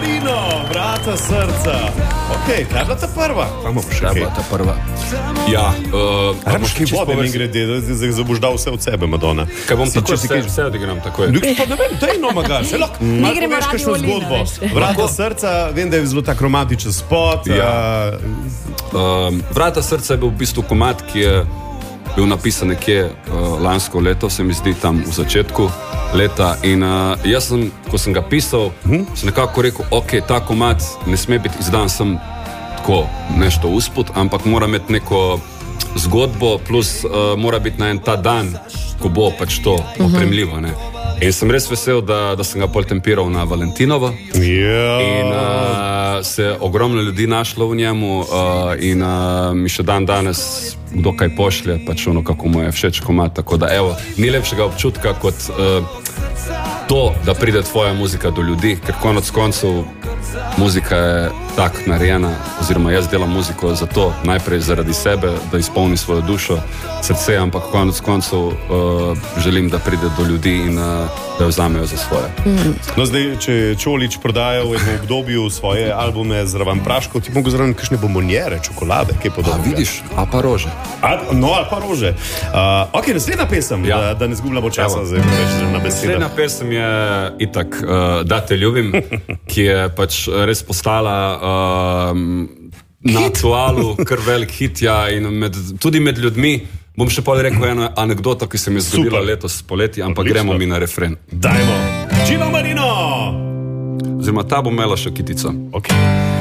Marino, vrata srca. Ok, kaj je bila ta prva? Kaj je bila ta prva? Ja, Rabiš kaj vode mi grede, da boš dal vse od sebe, Madonna. Kaj bom tako vse odigram, tako je. Pa ne vem, daj no magar, se lahko veš kakšno zgodbo. Vrata srca, vem, da je zelo tak romantičen spot. Vrata srca je bil v bistvu komad, ki je bil napisan nekje lansko leto, se mi zdi tam v začetku leta in jaz sem, ko sem ga pisal, sem nekako rekel, ok, ta komad ne sme biti izdan sem tako nešto usput, ampak mora imeti neko zgodbo, plus mora biti na en ta dan, ko bo pač to opremljivo, ne. In sem res vesel, da sem ga pol tempiral na Valentinovo. In se ogromno ljudi našlo v njemu in mi še dan danes kdo kaj pošlje, pač ono, kako mu je všeč komad, tako da evo, ni lepšega občutka kot to, da pride tvoja muzika do ljudi, ker konec koncev muzika je tak narejena, oziroma jaz delam muziko zato, najprej zaradi sebe, da izpolni svojo dušo, srce, ampak konec koncev želim, da pride do ljudi in da jo vzamejo za svoje. No zdaj, če Čolić prodaja v enem obdobju svoje albume zraven praškov, ti mogo zraven kakšne bombonjere, čokolade, kaj podobnega. Vidiš, a pa rože. No, ali pa rože. Ok, naslednja pesem, da ne zgubljamo časa, zdaj več na besedah. Naslednja pesem je itak Da te ljubim, ki je pač res postala na aktualu kar velik hit, in tudi med ljudmi. Bom še pa rekel eno anekdoto, ki se mi je zgodila letos poleti, ampak gremo mi na refren. Dajmo! Gino Marino! Oziroma ta bo imela še kitica. Ok.